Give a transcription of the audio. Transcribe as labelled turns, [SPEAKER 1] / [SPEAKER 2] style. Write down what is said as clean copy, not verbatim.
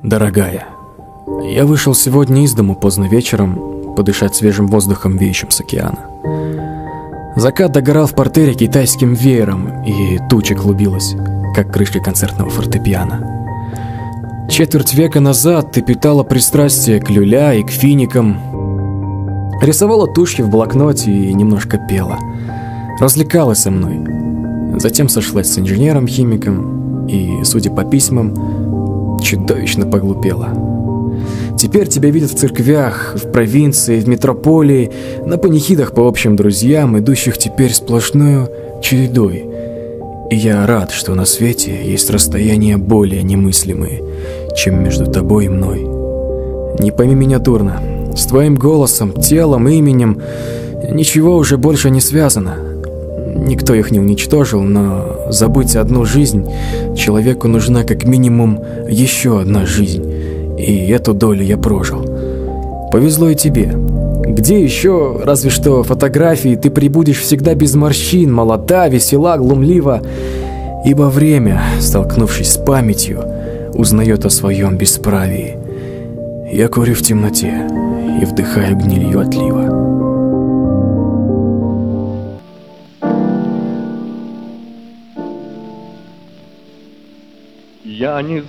[SPEAKER 1] Дорогая, я вышел сегодня из дому поздно вечером подышать свежим воздухом, веющим с океана. Закат догорал в портере китайским веером, и туча клубилась, как крышка концертного фортепиано. Четверть века назад ты питала пристрастие к люля и к финикам, рисовала тушью в блокноте и немножко пела, развлекалась со мной. Затем сошлась с инженером-химиком и, судя по письмам, чудовищно поглупела. Теперь тебя видят в церквях, в провинции, в метрополии, на панихидах по общим друзьям, идущих теперь сплошную чередой. И я рад, что на свете есть расстояния более немыслимые, чем между тобой и мной. Не пойми меня дурно, с твоим голосом, телом, именем ничего уже больше не связано. Никто их не уничтожил, но забыть одну жизнь человеку нужна как минимум еще одна жизнь. И эту долю я прожил. Повезло и тебе. Где еще, разве что фотографии, ты прибудешь всегда без морщин, молода, весела, глумлива. Ибо время, столкнувшись с памятью, узнает о своем бесправии. Я курю в темноте и вдыхаю гнилью отлива.
[SPEAKER 2] Я не